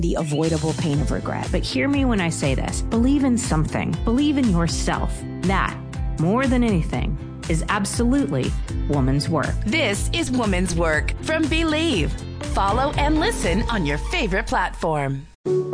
the avoidable pain of regret. But hear me when I say this. Believe in something. Believe in yourself. That, more than anything, is absolutely woman's work. This is Woman's Work from Believe. Follow and listen on your favorite platform.